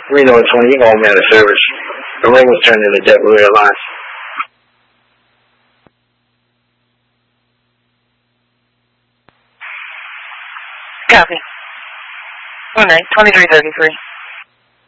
Reno 20, you can hold me out of service. The ring was turned into JetBlue Airlines. Copy. 2333.